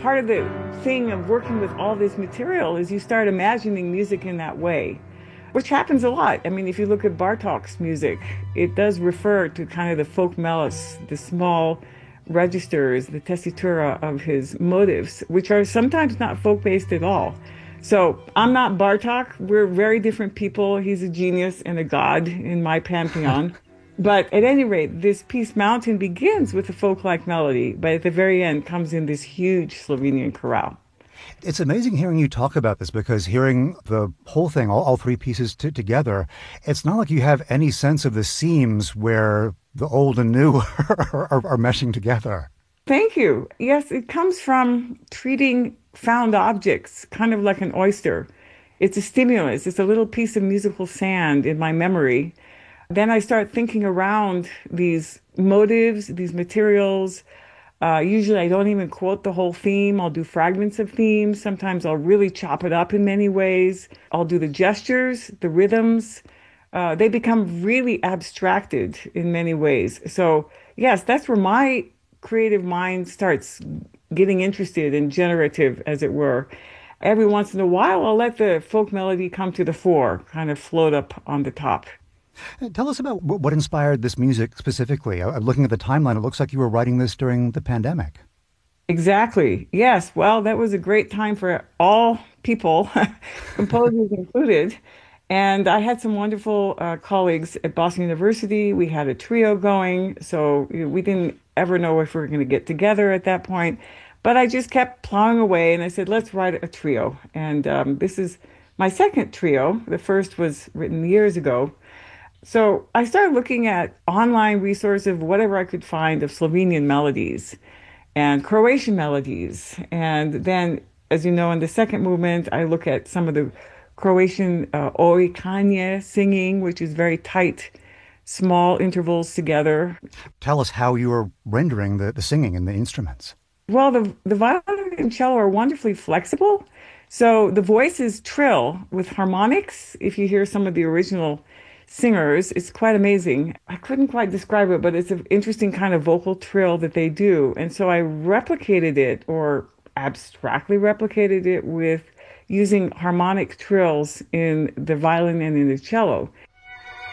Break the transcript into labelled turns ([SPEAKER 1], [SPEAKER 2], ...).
[SPEAKER 1] part of the thing of working with all this material is you start imagining music in that way, which happens a lot. I mean, if you look at Bartok's music, it does refer to kind of the folk melos, the small registers, the tessitura of his motives, which are sometimes not folk-based at all. So I'm not Bartok. We're very different people. He's a genius and a god in my pantheon. But at any rate, this piece Mountain begins with a folk-like melody, but at the very end comes in this huge Slovenian chorale.
[SPEAKER 2] It's amazing hearing you talk about this because hearing the whole thing, all three pieces together, it's not like you have any sense of the seams where the old and new are meshing together.
[SPEAKER 1] Thank you. Yes, it comes from treating found objects kind of like an oyster. It's a stimulus. It's a little piece of musical sand in my memory. Then I start thinking around these motives, these materials. Usually I don't even quote the whole theme. I'll do fragments of themes. Sometimes I'll really chop it up in many ways. I'll do the gestures, the rhythms. They become really abstracted in many ways. So yes, that's where my creative mind starts getting interested and generative, as it were. Every once in a while, I'll let the folk melody come to the fore, kind of float up on the top.
[SPEAKER 2] Tell us about what inspired this music specifically. Looking at the timeline, it looks like you were writing this during the pandemic.
[SPEAKER 1] Exactly. Yes. Well, that was a great time for all people, composers included. And I had some wonderful colleagues at Boston University. We had a trio going, so we didn't ever know if we were going to get together at that point. But I just kept plowing away, and I said, let's write a trio. And this is my second trio. The first was written years ago. So I started looking at online resources of whatever I could find of Slovenian melodies and Croatian melodies. And then, as you know, in the second movement, I look at some of the Croatian oj kanje singing, which is very tight, small intervals together.
[SPEAKER 2] Tell us how you are rendering the singing and the instruments.
[SPEAKER 1] Well, the violin and cello are wonderfully flexible. So the voice is trill with harmonics. If you hear some of the original singers, it's quite amazing. I couldn't quite describe it, but it's an interesting kind of vocal trill that they do. And so I replicated it or abstractly replicated it with using harmonic trills in the violin and in the cello.